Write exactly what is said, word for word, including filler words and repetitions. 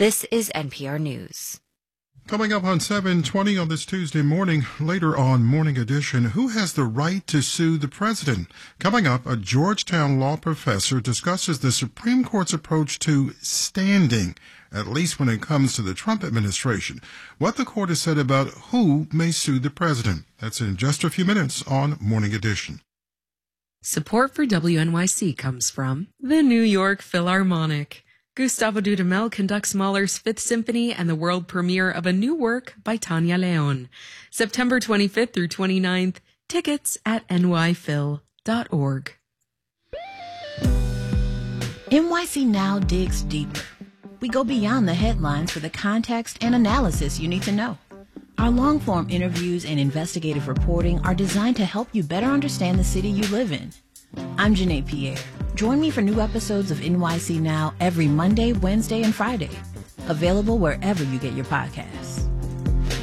This is N P R News. Coming up on seven twenty on this Tuesday morning, later on Morning Edition, who has the right to sue the president? Coming up, a Georgetown law professor discusses the Supreme Court's approach to standing, at least when it comes to the Trump administration. What the court has said about who may sue the president. That's in just a few minutes on Morning Edition. Support for W N Y C comes from the New York Philharmonic. Gustavo Dudamel conducts Mahler's Fifth Symphony and the world premiere of a new work by Tanya Leon. September twenty-fifth through twenty-ninth. Tickets at N Y phil dot org. N Y C Now digs deeper. We go beyond the headlines for the context and analysis you need to know. Our long-form interviews and investigative reporting are designed to help you better understand the city you live in. I'm Janae Pierre. Join me for new episodes of N Y C Now every Monday, Wednesday, and Friday. Available wherever you get your podcasts.